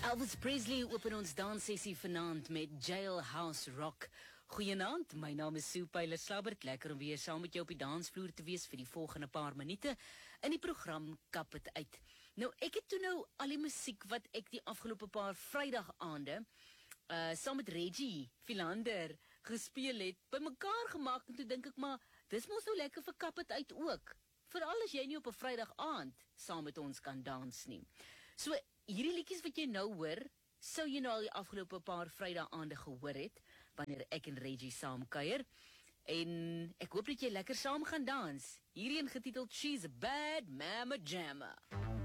Elvis Presley open ons danssessie vanaand met Jailhouse Rock. Goeienaand, my naam is Sue Pyler-Slabbert. Lekker om weer saam met jou op die dansvloer te wees vir die volgende paar minute in die program Kap het uit. Nou, ek het toe nou al die musiek wat ek die afgelope paar Vrydag-aande saam met Reggie Philander gespeel het, bymekaar gemaak en toe dink ek maar, dis mos nou lekker vir Kap het uit ook. Veral as jy nie op 'n Vrydag-aand saam met ons kan dans nie. So, hierdie liedjies wat jy nou hoor, sou jy nou al die afgelope paar Vrydag-aande gehoor het, wanneer ek en Reggie saam kuier. En ek hoop dat jy lekker saam gaan dans. Hierheen getiteld She's a Bad Mama Jamma.